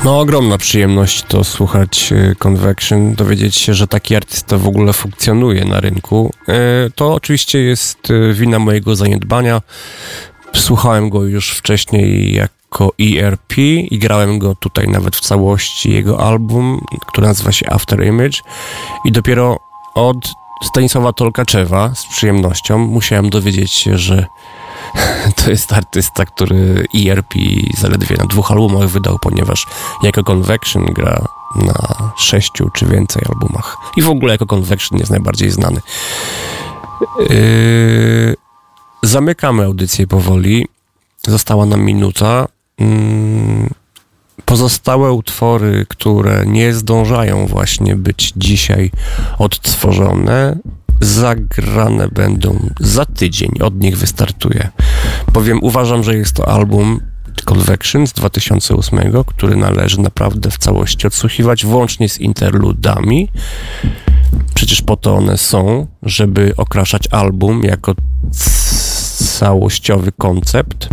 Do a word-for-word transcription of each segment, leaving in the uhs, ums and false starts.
No, ogromna przyjemność to słuchać Convection, dowiedzieć się, że taki artysta w ogóle funkcjonuje na rynku. To oczywiście jest wina mojego zaniedbania. Słuchałem go już wcześniej jako E R P i grałem go tutaj nawet w całości, jego album, który nazywa się After Image, i dopiero od Stanisława Tolkaczewa z przyjemnością musiałem dowiedzieć się, że to jest artysta, który E R P zaledwie na dwóch albumach wydał, ponieważ jako Convection gra na sześciu czy więcej albumach. I w ogóle jako Convection jest najbardziej znany. Yy, zamykamy audycję powoli. Została nam minuta. Yy, pozostałe utwory, które nie zdążają właśnie być dzisiaj odtworzone, zagrane będą za tydzień, od nich wystartuje. Bowiem uważam, że jest to album Convection z dwa tysiące ósmego, który należy naprawdę w całości odsłuchiwać, włącznie z interludami. Przecież po to one są, żeby okraszać album jako c- całościowy koncept.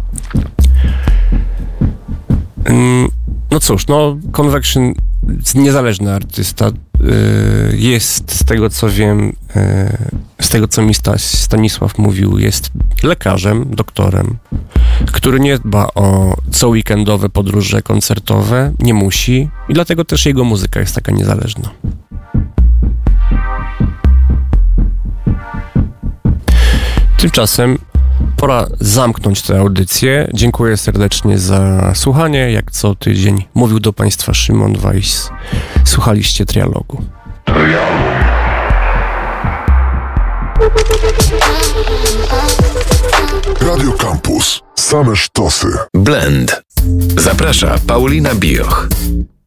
No cóż, no Convection, niezależny artysta, jest, z tego co wiem, z tego co mi Stanisław mówił, jest lekarzem, doktorem, który nie dba o co weekendowe podróże koncertowe, nie musi, i dlatego też jego muzyka jest taka niezależna. Tymczasem pora zamknąć tę audycję. Dziękuję serdecznie za słuchanie. Jak co tydzień mówił do Państwa Szymon Weiss. Słuchaliście Trialogu. Radio Campus. Same sztosy. Blend. Zaprasza Paulina Bioch.